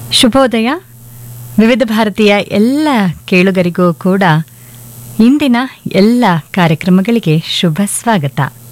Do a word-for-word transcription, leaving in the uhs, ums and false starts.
ಶುಭೋದಯ. ವಿವಿಧ ಭಾರತೀಯ ಎಲ್ಲ ಕೇಳುಗರಿಗೂ ಕೂಡ ಇಂದಿನ ಎಲ್ಲ ಕಾರ್ಯಕ್ರಮಗಳಿಗೆ ಶುಭ ಸ್ವಾಗತ.